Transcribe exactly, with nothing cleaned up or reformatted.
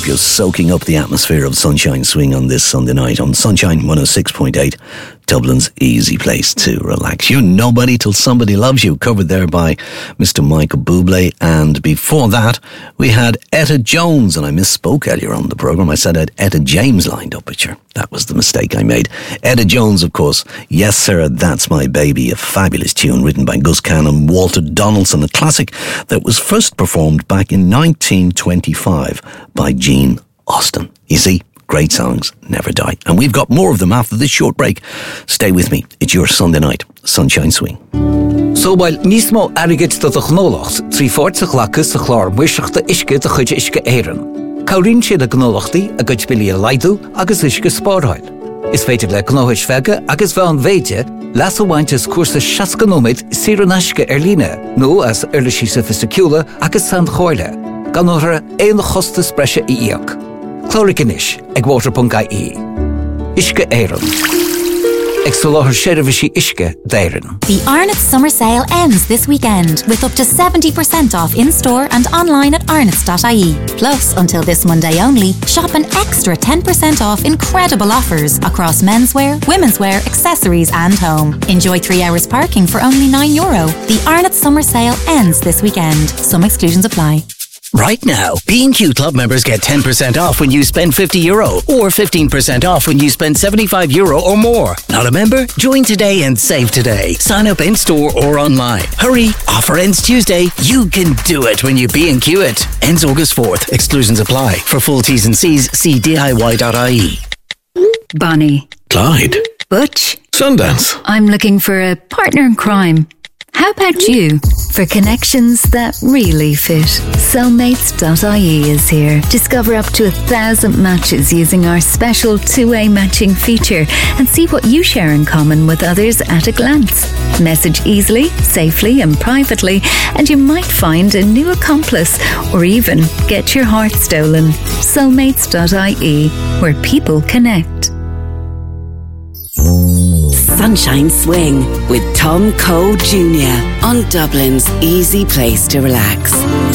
hope you're soaking up the atmosphere of Sunshine Swing on this Sunday night on Sunshine one oh six point eight, Dublin's easy place to relax. You're Nobody Till Somebody Loves You, covered there by Mister Michael Bublé. And before that, we had Etta Jones, and I misspoke earlier on the programme. I said I had Etta James lined up with you. That was the mistake I made. Etta Jones, of course. Yes, Sir, That's My Baby, a fabulous tune written by Gus Kahn and Walter Donaldson, a classic that was first performed back in nineteen twenty-five by Gene Austen. You see, great songs never die. And we've got more of them after this short break. Stay with me. It's your Sunday night Sunshine Swing. So while nismo arigit to the gnolocht, three fourths of lacus, the chlor, wishicht the ishke, the chuj ishke eiren. Kaurin she the gnolochti, a good billy a lidu, agus ishke sporhoil. Is fated like gnohish vega, agus van veje, lasso wanches course shaskanomit, sironashke erline, no as erlishi sophisticula, agus sand hoile. Ganora een hostes brescia iok. Chloricanish, eg water.ie. Ishke eiren. Exoloher sherivishi ishke deiren. The Arnott Summer Sale ends this weekend with up to seventy percent off in-store and online at arnotts dot I E. Plus, until this Monday only, shop an extra ten percent off incredible offers across menswear, womenswear, accessories and home. Enjoy three hours parking for only nine euro. The Arnott Summer Sale ends this weekend. Some exclusions apply. Right now, B and Q Club members get ten percent off when you spend fifty euro or fifteen percent off when you spend seventy-five euro or more. Not a member? Join today and save today. Sign up in-store or online. Hurry, offer ends Tuesday. You can do it when you B and Q it. Ends August fourth. Exclusions apply. For full T's and C's, see D I Y dot I E. Bonnie. Clyde. Butch. Sundance. I'm looking for a partner in crime. How about you? For connections that really fit, Cellmates dot I E is here. Discover up to a thousand matches using our special two-way matching feature and see what you share in common with others at a glance. Message easily, safely and privately, and you might find a new accomplice or even get your heart stolen. Cellmates dot I E, where people connect. Sunshine Swing with Tom Cole Junior on Dublin's easy place to relax.